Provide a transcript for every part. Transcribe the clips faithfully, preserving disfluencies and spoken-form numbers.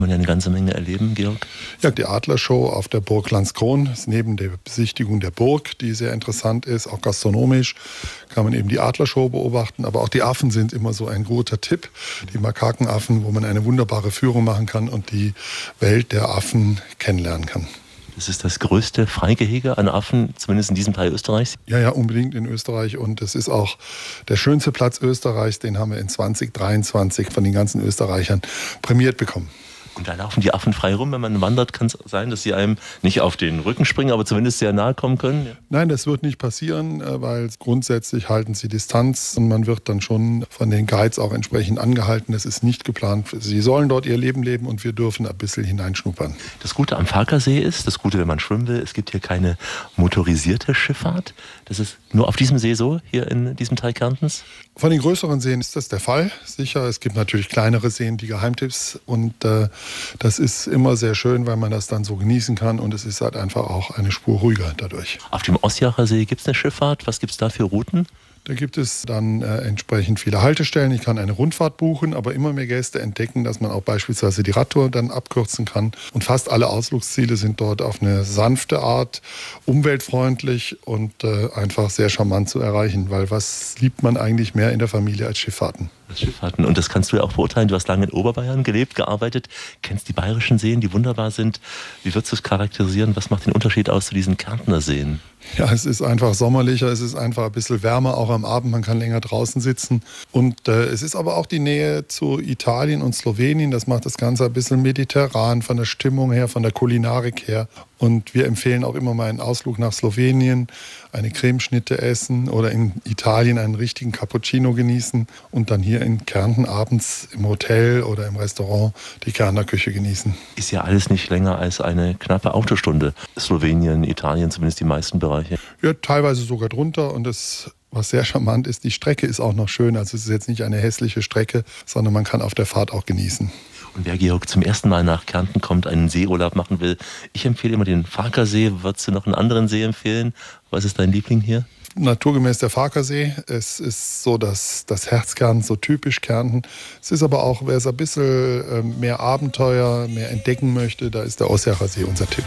Man ja eine ganze Menge erleben, Georg. Ja, die Adlershow auf der Burg Landskron ist neben der Besichtigung der Burg, die sehr interessant ist, auch gastronomisch, kann man eben die Adlershow beobachten. Aber auch die Affen sind immer so ein guter Tipp. Die Makakenaffen, wo man eine wunderbare Führung machen kann und die Welt der Affen kennenlernen kann. Das ist das größte Freigehege an Affen, zumindest in diesem Teil Österreichs? Ja, ja, unbedingt in Österreich. Und es ist auch der schönste Platz Österreichs. Den haben wir in zwanzig dreiundzwanzig von den ganzen Österreichern prämiert bekommen. Und da laufen die Affen frei rum. Wenn man wandert, kann es sein, dass sie einem nicht auf den Rücken springen, aber zumindest sehr nahe kommen können? Ja. Nein, das wird nicht passieren, weil grundsätzlich halten sie Distanz und man wird dann schon von den Guides auch entsprechend angehalten. Das ist nicht geplant. Sie sollen dort ihr Leben leben und wir dürfen ein bisschen hineinschnuppern. Das Gute am Farkasee ist, das Gute, wenn man schwimmen will, es gibt hier keine motorisierte Schifffahrt. Das ist nur auf diesem See so, hier in diesem Teil Kärntens? Von den größeren Seen ist das der Fall, sicher. Es gibt natürlich kleinere Seen, die Geheimtipps und äh, das ist immer sehr schön, weil man das dann so genießen kann und es ist halt einfach auch eine Spur ruhiger dadurch. Auf dem Osjacher See gibt es eine Schifffahrt. Was gibt es da für Routen? Da gibt es dann äh, entsprechend viele Haltestellen. Ich kann eine Rundfahrt buchen, aber immer mehr Gäste entdecken, dass man auch beispielsweise die Radtour dann abkürzen kann. Und fast alle Ausflugsziele sind dort auf eine sanfte Art, umweltfreundlich und äh, einfach sehr charmant zu erreichen. Weil was liebt man eigentlich mehr in der Familie als Schifffahrten? Schifffahrten. Und das kannst du ja auch beurteilen. Du hast lange in Oberbayern gelebt, gearbeitet, kennst die bayerischen Seen, die wunderbar sind. Wie würdest du es charakterisieren? Was macht den Unterschied aus zu diesen Kärntner Seen? Ja, es ist einfach sommerlicher, es ist einfach ein bisschen wärmer, auch am Abend, man kann länger draußen sitzen. Und äh, es ist aber auch die Nähe zu Italien und Slowenien, das macht das Ganze ein bisschen mediterran, von der Stimmung her, von der Kulinarik her. Und wir empfehlen auch immer mal einen Ausflug nach Slowenien, eine Cremeschnitte essen oder in Italien einen richtigen Cappuccino genießen und dann hier in Kärnten abends im Hotel oder im Restaurant die Kärntner Küche genießen. Ist ja alles nicht länger als eine knappe Autostunde. Slowenien, Italien, zumindest die meisten Bereiche. Ja, teilweise sogar drunter und das, was sehr charmant ist, die Strecke ist auch noch schön. Also es ist jetzt nicht eine hässliche Strecke, sondern man kann auf der Fahrt auch genießen. Und wer, Georg, zum ersten Mal nach Kärnten kommt, einen Seeurlaub machen will, ich empfehle immer den Farkasee. Würdest du noch einen anderen See empfehlen? Was ist dein Liebling hier? Naturgemäß der Farkasee. Es ist so das, das Herz Kärntens, so typisch Kärnten. Es ist aber auch, wer es ein bisschen mehr Abenteuer, mehr entdecken möchte, da ist der Osjacher See unser Tipp.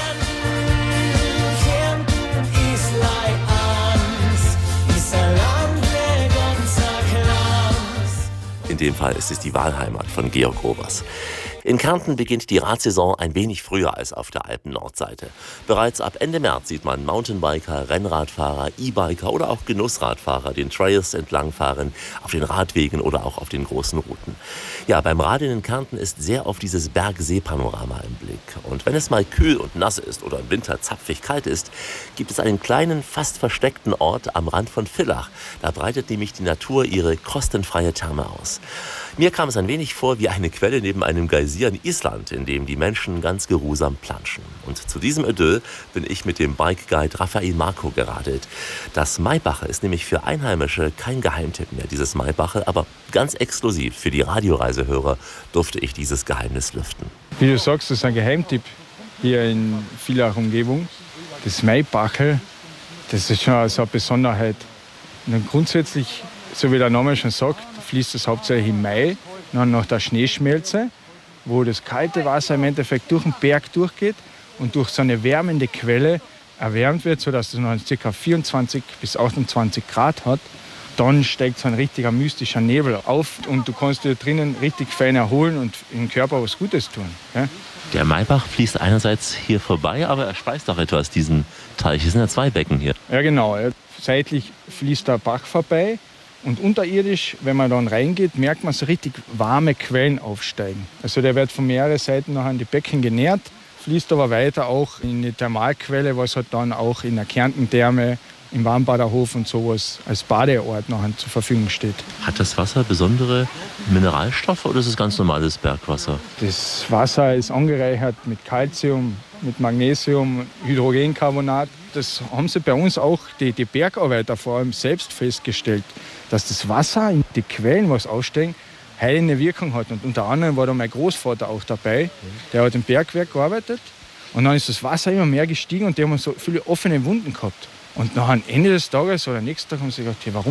In dem Fall ist es die Wahlheimat von Georg Obers. In Kärnten beginnt die Radsaison ein wenig früher als auf der Alpen-Nordseite. Bereits ab Ende März sieht man Mountainbiker, Rennradfahrer, E-Biker oder auch Genussradfahrer den Trails entlangfahren, auf den Radwegen oder auch auf den großen Routen. Ja, beim Radeln in Kärnten ist sehr oft dieses Bergsee-Panorama im Blick. Und wenn es mal kühl und nass ist oder im Winter zapfig kalt ist, gibt es einen kleinen, fast versteckten Ort am Rand von Villach. Da breitet nämlich die Natur ihre kostenfreie Therme aus. Mir kam es ein wenig vor wie eine Quelle neben einem Geysir in Island, in dem die Menschen ganz geruhsam planschen. Und zu diesem Idyll bin ich mit dem Bike-Guide Raphael Marco geradelt. Das Maibache ist nämlich für Einheimische kein Geheimtipp mehr, dieses Maibache, aber ganz exklusiv für die Radioreisehörer durfte ich dieses Geheimnis lüften. Wie du sagst, das ist ein Geheimtipp hier in Villach Umgebung. Das Maibache, das ist schon so eine Besonderheit. Und grundsätzlich, so wie der Name schon sagt, fließt es hauptsächlich im Mai, dann nach der Schneeschmelze, wo das kalte Wasser im Endeffekt durch den Berg durchgeht und durch so eine wärmende Quelle erwärmt wird, sodass es noch ca. vierundzwanzig bis achtundzwanzig Grad hat. Dann steigt so ein richtiger mystischer Nebel auf und du kannst dir drinnen richtig fein erholen und im Körper was Gutes tun. Ja? Der Maibach fließt einerseits hier vorbei, aber er speist auch etwas diesen Teich. Es sind ja zwei Becken hier. Ja genau, seitlich fließt der Bach vorbei. Und unterirdisch, wenn man dann reingeht, merkt man so richtig warme Quellen aufsteigen. Also der wird von mehreren Seiten noch an die Becken genährt, fließt aber weiter auch in die Thermalquelle, was halt dann auch in der Kärntentherme, im Warmbaderhof und sowas als Badeort noch zur Verfügung steht. Hat das Wasser besondere Mineralstoffe oder ist es ganz normales Bergwasser? Das Wasser ist angereichert mit Calcium, mit Magnesium, Hydrogencarbonat. Das haben sie bei uns auch, die, die Bergarbeiter vor allem, selbst festgestellt, dass das Wasser in die Quellen, was aussteigen, heilende Wirkung hat. Und unter anderem war da mein Großvater auch dabei, der hat im Bergwerk gearbeitet. Und dann ist das Wasser immer mehr gestiegen und die haben so viele offene Wunden gehabt. Und nach am Ende des Tages oder nächsten Tag haben sie gedacht, hey, warum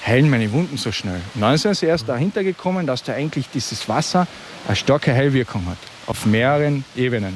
heilen meine Wunden so schnell? Und dann sind sie erst dahinter gekommen, dass da eigentlich dieses Wasser eine starke Heilwirkung hat. Auf mehreren Ebenen.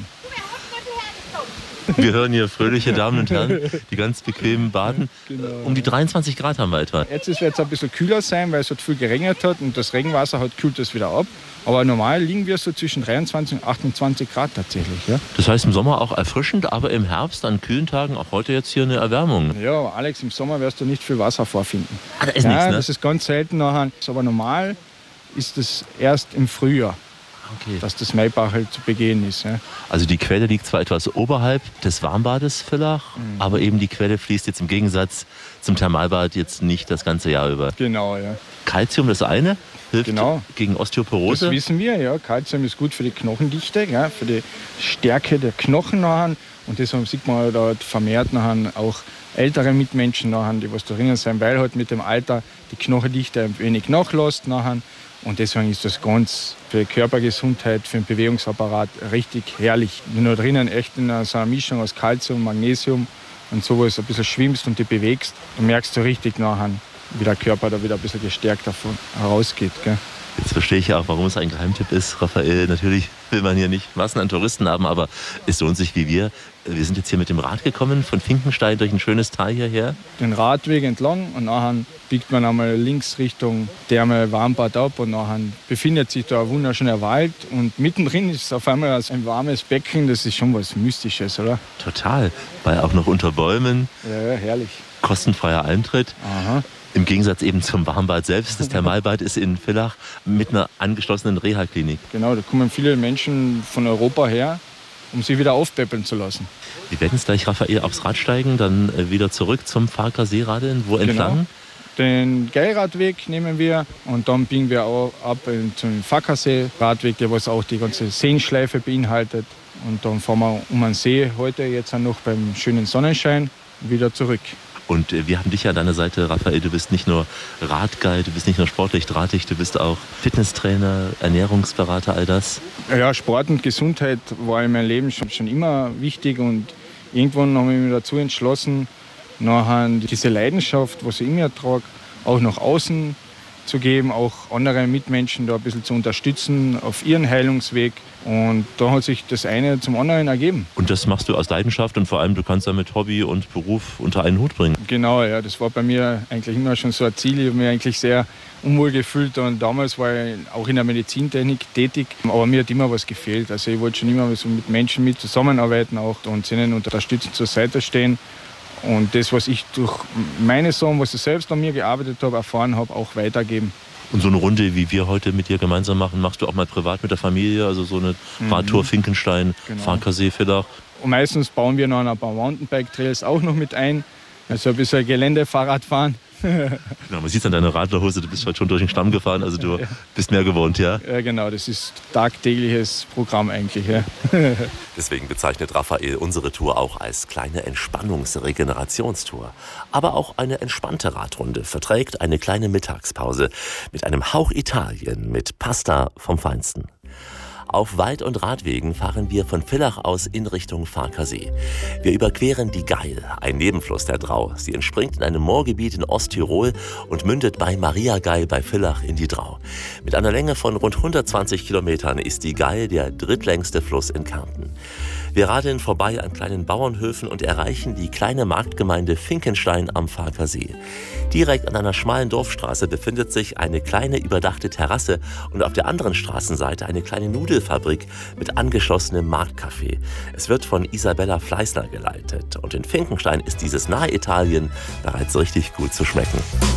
Wir hören hier fröhliche Damen und Herren, die ganz bequem baden. Genau. Um die dreiundzwanzig Grad haben wir etwa. Jetzt wird es ein bisschen kühler sein, weil es halt viel geregnet hat und das Regenwasser halt kühlt das wieder ab. Aber normal liegen wir so zwischen dreiundzwanzig und achtundzwanzig Grad tatsächlich. Ja, Das heißt im Sommer auch erfrischend, aber im Herbst an kühlen Tagen auch heute jetzt hier eine Erwärmung. ja Alex, im Sommer wirst du nicht viel Wasser vorfinden. Ah, da ist ja, nichts, ne? Das ist ganz selten nachher. Aber normal ist es erst im Frühjahr, Okay. dass das Maibachel zu begehen ist. Ja. Also die Quelle liegt zwar etwas oberhalb des Warmbades Villach, Mhm. aber eben die Quelle fließt jetzt im Gegensatz zum Thermalbad jetzt nicht das ganze Jahr über. Genau, ja. Calcium, das eine, hilft Genau. gegen Das Osteoporose. wissen wir, ja. Calcium ist gut für die Knochendichte, ja, für die Stärke der Knochen nachher. Und deshalb sieht man dort vermehrt nachher auch ältere Mitmenschen nachher, die was da drinnen sind, weil halt mit dem Alter die Knochendichte ein wenig nachlässt nachher. Und deswegen ist das ganz für die Körpergesundheit, für den Bewegungsapparat richtig herrlich. Wenn du drinnen echt in so einer Mischung aus Calcium, Magnesium und sowas ein bisschen schwimmst und dich bewegst, dann merkst du richtig nachher, wie der Körper da wieder ein bisschen gestärkt davon herausgeht. Gell? Jetzt verstehe ich ja auch, warum es ein Geheimtipp ist. Raphael, natürlich will man hier nicht Massen an Touristen haben, aber es lohnt sich wie wir. Wir sind jetzt hier mit dem Rad gekommen, von Finkenstein durch ein schönes Tal hierher. Den Radweg entlang und nachher biegt man einmal links Richtung Therme Warmbad ab und nachher befindet sich da ein wunderschöner Wald und mittendrin ist auf einmal ein warmes Becken, das ist schon was Mystisches, oder? Total, weil auch noch unter Bäumen, Ja, herrlich. kostenfreier Eintritt. Aha. Im Gegensatz eben zum Warmbad selbst. Das Thermalbad ist in Villach mit einer angeschlossenen Reha-Klinik. Genau, da kommen viele Menschen von Europa her, um sich wieder aufpäppeln zu lassen. Wir werden jetzt gleich, Raphael, aufs Rad steigen, dann äh, wieder zurück zum Farker See radeln. Wo entlang? Den Geilradweg nehmen wir und dann biegen wir auch ab in- zum Fackersee Radweg, der was auch die ganze Seenschleife beinhaltet. Und dann fahren wir um den See heute jetzt auch noch beim schönen Sonnenschein wieder zurück. Und äh, wir haben dich ja an deiner Seite, Raphael. Du bist nicht nur Radguide, du bist nicht nur sportlich drahtig, du bist auch Fitnesstrainer, Ernährungsberater, all das. Ja, Sport und Gesundheit war in meinem Leben schon, schon immer wichtig und irgendwann habe ich mich dazu entschlossen, nachher diese Leidenschaft, was ich in mir trage, auch nach außen zu geben, auch andere Mitmenschen da ein bisschen zu unterstützen auf ihren Heilungsweg. Und da hat sich das eine zum anderen ergeben. Und das machst du aus Leidenschaft und vor allem, du kannst damit Hobby und Beruf unter einen Hut bringen. Genau, ja, das war bei mir eigentlich immer schon so ein Ziel. Ich habe mich eigentlich sehr unwohl gefühlt und damals war ich auch in der Medizintechnik tätig, aber mir hat immer was gefehlt. Also ich wollte schon immer so mit Menschen mit zusammenarbeiten auch und ihnen unterstützend zur Seite stehen. Und das, was ich durch meine Sachen, was ich selbst an mir gearbeitet habe, erfahren habe, auch weitergeben. Und so eine Runde, wie wir heute mit dir gemeinsam machen, machst du auch mal privat mit der Familie? Also so eine Mhm. Radtour Finkenstein, Genau. Farkersee, Villach. Und meistens bauen wir noch ein paar Mountainbike-Trails auch noch mit ein. Also ein bisschen Geländefahrradfahren. Genau, man sieht an deiner Radlerhose, du bist heute schon durch den Stamm gefahren, also du bist mehr gewohnt, ja? Ja, genau, das ist tagtägliches Programm eigentlich. Ja. Deswegen bezeichnet Raphael unsere Tour auch als kleine Entspannungs-Regenerationstour. Aber auch eine entspannte Radrunde verträgt eine kleine Mittagspause mit einem Hauch Italien mit Pasta vom Feinsten. Auf Wald- und Radwegen fahren wir von Villach aus in Richtung Farkersee. Wir überqueren die Geil, ein Nebenfluss der Drau. Sie entspringt in einem Moorgebiet in Osttirol und mündet bei Maria Geil bei Villach in die Drau. Mit einer Länge von rund hundertzwanzig Kilometern ist die Geil der drittlängste Fluss in Kärnten. Wir radeln vorbei an kleinen Bauernhöfen und erreichen die kleine Marktgemeinde Finkenstein am Farkersee. Direkt an einer schmalen Dorfstraße befindet sich eine kleine überdachte Terrasse und auf der anderen Straßenseite eine kleine Nudelfabrik mit angeschlossenem Marktcafé. Es wird von Isabella Fleißner geleitet und in Finkenstein ist dieses nahe Italien bereits richtig gut zu schmecken.